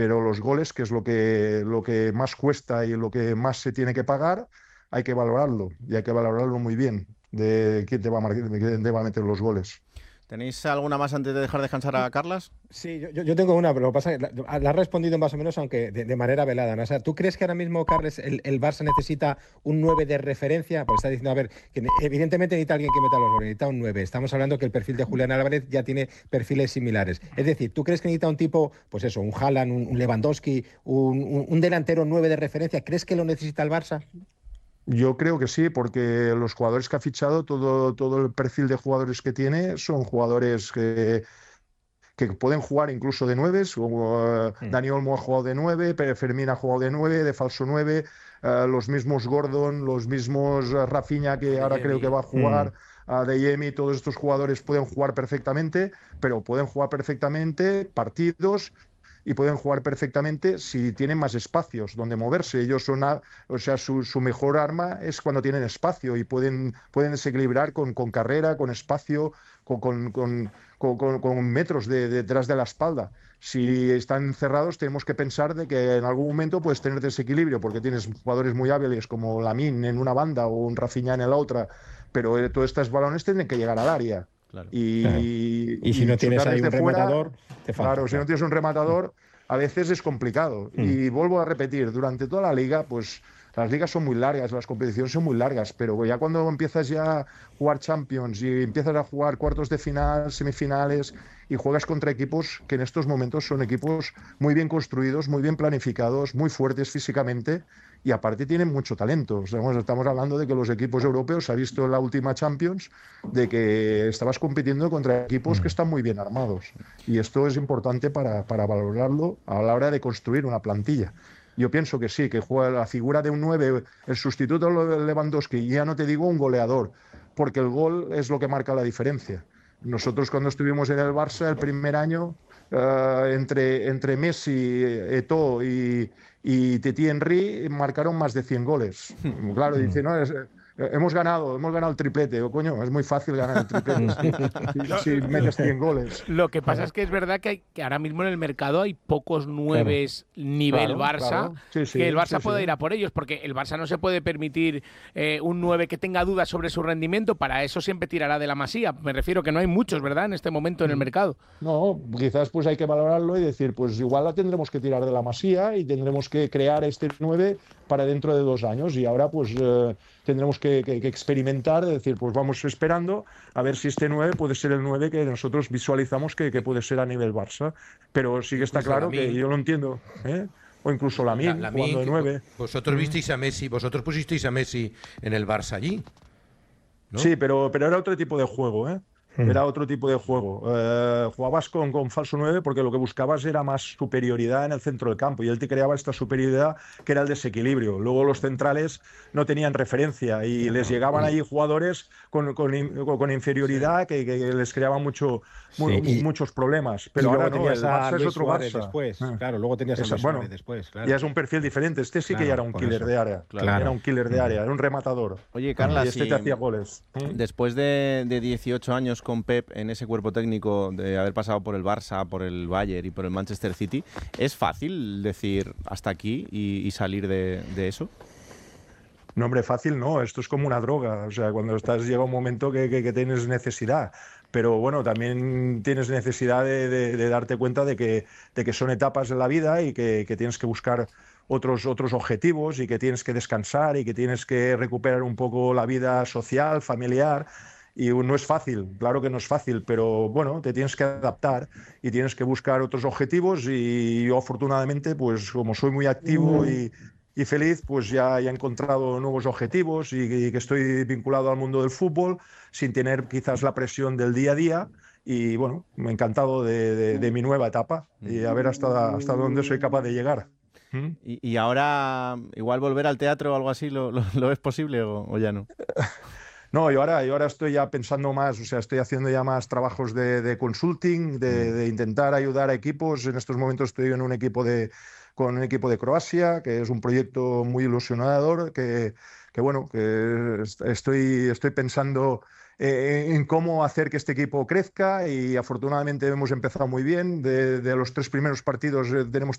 pero los goles, que es lo que más cuesta y lo que más se tiene que pagar, hay que valorarlo, y hay que valorarlo muy bien, de quién te va a quién te va a meter los goles. ¿Tenéis alguna más antes de dejar descansar a Carlas? Sí, yo tengo una, pero lo que pasa es que la has respondido más o menos, aunque de manera velada, ¿no? O sea, ¿tú crees que ahora mismo, Carles, el Barça necesita un 9 de referencia? Pues está diciendo, a ver, que evidentemente necesita alguien que meta los goles, necesita un 9. Estamos hablando que el perfil de Julián Álvarez ya tiene perfiles similares. Es decir, ¿tú crees que necesita un tipo, pues eso, un Haaland, un Lewandowski, un delantero 9 de referencia? ¿Crees que lo necesita el Barça? Yo creo que sí, porque los jugadores que ha fichado, todo el perfil de jugadores que tiene, son jugadores que pueden jugar incluso de nueves. Dani Olmo ha jugado de 9, Fermín ha jugado de 9, de falso 9, los mismos Gordon, los mismos Rafinha, que ahora creo que va a jugar, Adeyemi, todos estos jugadores pueden jugar perfectamente, pero pueden jugar perfectamente partidos y pueden jugar perfectamente si tienen más espacios donde moverse. Ellos son, o sea, su mejor arma es cuando tienen espacio y pueden desequilibrar con carrera, con espacio, con metros detrás de la espalda. Si están cerrados, tenemos que pensar de que en algún momento puedes tener desequilibrio, porque tienes jugadores muy hábiles como Lamine en una banda o un Rafinha en la otra, pero todos estos balones tienen que llegar al área. Claro. Y si no tienes ahí un rematador, te falta. Claro, si no tienes un rematador, a veces es complicado. Y vuelvo a repetir, durante toda la liga, pues las ligas son muy largas, las competiciones son muy largas, pero ya cuando empiezas ya a jugar Champions y empiezas a jugar cuartos de final, semifinales, y juegas contra equipos que en estos momentos son equipos muy bien construidos, muy bien planificados, muy fuertes físicamente, y aparte tienen mucho talento. Estamos hablando de que los equipos europeos, se ha visto en la última Champions, de que estabas compitiendo contra equipos que están muy bien armados. Y esto es importante para valorarlo a la hora de construir una plantilla. Yo pienso que sí, que juega la figura de un 9, el sustituto de Lewandowski, ya no te digo un goleador, porque el gol es lo que marca la diferencia. Nosotros cuando estuvimos en el Barça el primer año, entre Messi, Eto'o y Titi Henry marcaron más de 100 goles. Claro, dice, no, hemos ganado el triplete. Coño, es muy fácil ganar el triplete si metes 100 goles. Lo que pasa es que es verdad que ahora mismo en el mercado hay pocos nueves nivel Barça, que el Barça pueda ir a por ellos, porque el Barça no se puede permitir un 9 que tenga dudas sobre su rendimiento. Para eso siempre tirará de la Masía. Me refiero que no hay muchos, ¿verdad?, en este momento en el mercado. No, quizás pues hay que valorarlo y decir, pues igual la tendremos que tirar de la Masía y tendremos que crear este 9 para dentro de 2 años, y ahora pues tendremos que experimentar, es decir, pues vamos esperando a ver si este 9 puede ser el 9 que nosotros visualizamos que puede ser a nivel Barça, pero sí que está claro que yo lo entiendo, o incluso Lamine jugando de 9. Vosotros visteis a Messi, vosotros pusisteis a Messi en el Barça allí, ¿no? Sí, pero era otro tipo de juego, Era otro tipo de juego. Jugabas con falso 9 porque lo que buscabas era más superioridad en el centro del campo, y él te creaba esta superioridad que era el desequilibrio. Luego los centrales no tenían referencia y les llegaban allí jugadores con inferioridad que les creaban muchos problemas. Pero ahora no, el Barça es otro Suárez Barça. Después. Claro, luego tenías a Luis Suárez después. Claro. Ya es un perfil diferente. Este sí que ya era un killer de área. Era un killer de área, era un rematador. Oye, Carla, y este te hacía goles. Después de 18 años con Pep en ese cuerpo técnico, de haber pasado por el Barça, por el Bayern y por el Manchester City, ¿es fácil decir hasta aquí y salir de eso? No, hombre, fácil no, esto es como una droga. O sea, cuando llega un momento que tienes necesidad, pero bueno, también tienes necesidad de darte cuenta de que son etapas en la vida y que tienes que buscar otros objetivos, y que tienes que descansar y que tienes que recuperar un poco la vida social, familiar. Y no es fácil, claro que no es fácil, pero bueno, te tienes que adaptar y tienes que buscar otros objetivos, y yo afortunadamente, pues como soy muy activo y feliz, pues ya he encontrado nuevos objetivos y que estoy vinculado al mundo del fútbol sin tener quizás la presión del día a día, y bueno, me he encantado de mi nueva etapa y a ver hasta dónde soy capaz de llegar. ¿Y ahora igual volver al teatro o algo así lo es posible o ya no? No, yo ahora estoy ya pensando más, o sea, estoy haciendo ya más trabajos de consulting, de intentar ayudar a equipos. En estos momentos estoy en con un equipo de Croacia, que es un proyecto muy ilusionador, que bueno, que estoy pensando en cómo hacer que este equipo crezca, y afortunadamente hemos empezado muy bien. De los 3 primeros partidos tenemos